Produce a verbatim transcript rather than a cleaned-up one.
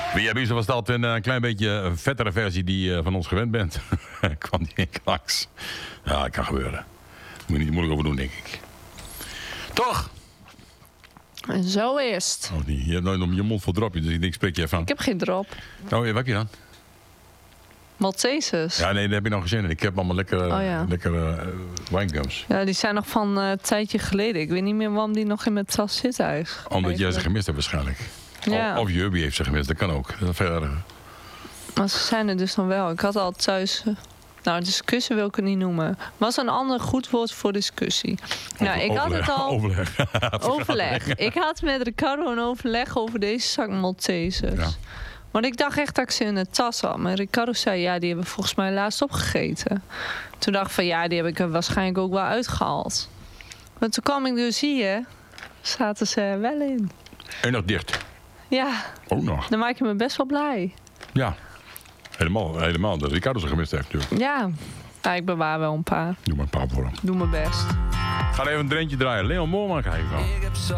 Via Bies was dat een, een klein beetje een vettere versie die je van ons gewend bent. Kwam die in klaks. Ja, dat kan gebeuren. Moet je niet moeilijk over doen, denk ik. Toch? En zo is het. Of niet? Je hebt nooit om je mond vol dropje, dus ik denk, spreek je even aan. Ik heb geen drop. Oh, ja, wat heb je dan? Maltesers. Ja, nee, dat heb je nog gezien. Ik heb allemaal lekkere, Oh, ja. lekkere uh, winegums. Ja, die zijn nog van uh, een tijdje geleden. Ik weet niet meer waarom die nog in mijn tas zit eigenlijk. Omdat jij ze gemist hebt waarschijnlijk. Ja. Of, of je hubby heeft ze gemist, dat kan ook. Dat is veel erger. Maar ze zijn er dus nog wel. Ik had al thuis... Uh, nou, discussie wil ik het niet noemen. Was een ander goed woord voor discussie. Nou, ik had het al... Overleg. Overleg. Ik had met Ricardo een overleg over deze zak Maltesers. Ja. Want ik dacht echt dat ik ze in de tas had. Maar Ricardo zei, ja, die hebben volgens mij laatst opgegeten. Toen dacht ik van, ja, die heb ik er waarschijnlijk ook wel uitgehaald. Maar toen kwam ik dus hier. Zaten ze er wel in. En nog dicht. Ja. Ook nog. Dan maak je me best wel blij. Ja. Helemaal, helemaal. Dat Ricardo ze gemist heeft natuurlijk. Ja. Nou, ik bewaar wel een paar. Doe maar een paar voor hem. Doe mijn best. Ga even een drentje draaien. Leon Moorman krijg ik wel.